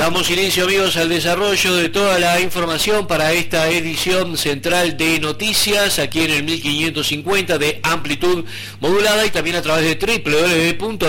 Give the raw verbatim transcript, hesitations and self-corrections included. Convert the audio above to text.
Damos inicio, amigos, al desarrollo de toda la información para esta edición central de noticias aquí en el mil quinientos cincuenta de amplitud modulada y también a través de doble u doble u doble u punto